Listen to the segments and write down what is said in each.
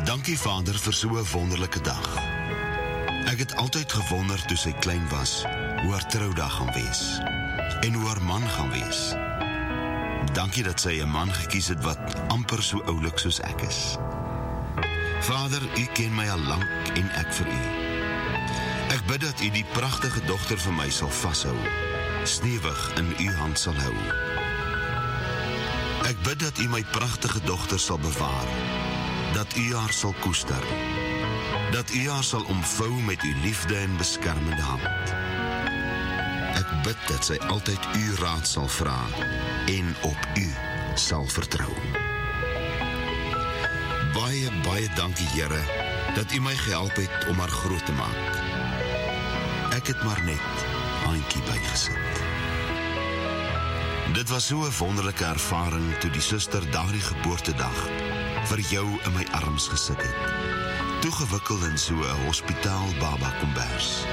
Dankie Vader vir so 'n wonderlike dag. Ek het altyd gewonder toe sy klein was, hoe haar troudag gaan wees, en hoe haar man gaan wees. Dankie dat sy 'n man gekies het wat amper so oulik soos ek is. Vader, U ken my al lank en ek vir U. Ek bid dat U die pragtige dogter vir my sal vashou, stewig in U hand sal hou. Ek bid dat U my pragtige dogter sal bewaar, dat U haar sal koester, dat U haar sal omvou met U liefde en beskermende hand. Ek bid dat sy altyd U raad sal vra en op U sal vertrou. Baie, baie dankie Here, dat U my gehelp het om haar groot te maak. Ek het maar net handjie bygesit. Dit was so 'n wonderlike ervaring toe die suster daardie geboortedag vir jou in my arms gesit het, toegewikkeld in so 'n hospitaal baba kombers.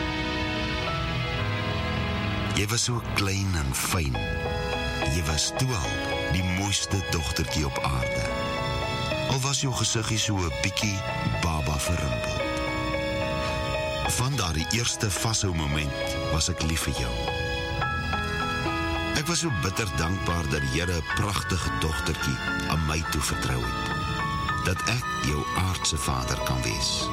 Jy was so klein en fyn. Jy was toe al die mooiste dogtertjie op aarde. Al was jou gesiggie so 'n bietjie baba verrimpeld. Van daardie eerste vashou moment was ek lief vir jou. Ek was so bitter dankbaar dat die Here 'n pragtige dogtertjie aan my toevertrou het, dat ek jou aardse vader kan wees.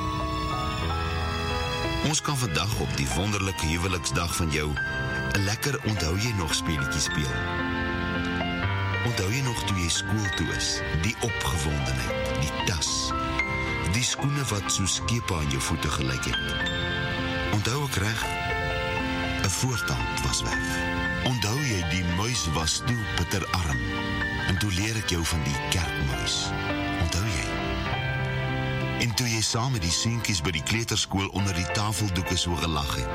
Ons kan vandag op die wonderlike huweliksdag van jou 'n lekker onthou jy nog speletjie speel. Onthou jy nog toe jy skool toe is, die opgewondenheid, die tas, die skoene wat so skepe aan jou voete gelyk het. Onthou ek reg, 'n voortand was weg. Onthou jy die muis was toe bitterarm, en toe leer ek jou van die kerkmuis. Onthou jy? En toe jy saam met die seentjies by die kleuterskool onder die tafeldoeke so gelag het.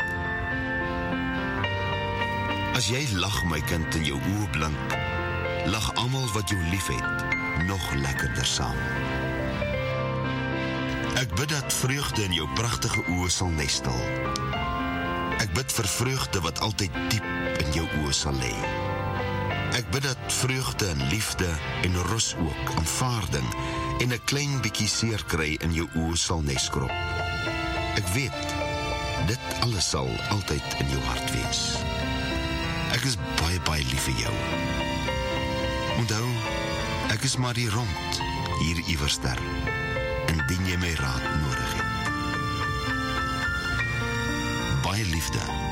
As jy lag, my kind, in jou oë blink, lag almal wat jou lief het, nog lekkerder saam. Ek bid dat vreugde in jou pragtige oë sal nestel. Ek bid vir vreugde wat altyd diep in jou oë sal lê. Ek bid dat vreugde en liefde en rus ook, aanvaarding en 'n klein bietjie seer kry in jou oë sal neskrop. Ek weet, dit alles sal altyd in jou hart wees. Ek is baie, baie lief vir jou. Onthou, ek is maar die rond, hier iewerster, indien jy my raad nodig het. Baie liefde.